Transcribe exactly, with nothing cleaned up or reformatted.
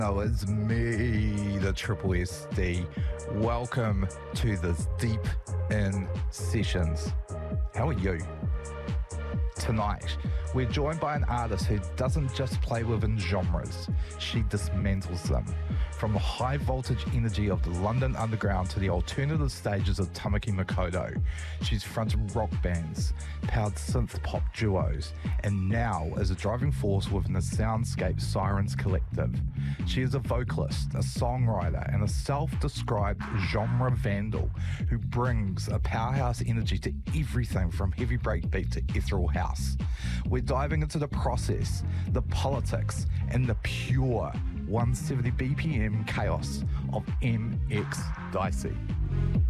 Oh, it's me, the Triple S D. Welcome to the Deep In Sessions. How are you? Tonight, we're joined by an artist who doesn't just play within genres, she dismantles them. From the high voltage energy of the London Underground to the alternative stages of Tamaki Makaurau, she's fronted rock bands, powered synth pop duos, and now is a driving force within the soundscape Sirens Collective. She is a vocalist, a songwriter, and a self-described genre vandal who brings a powerhouse energy to everything from heavy breakbeat to ethereal house. We're diving into the process, the politics, and the pure one hundred seventy B P M chaos of M X Dicey.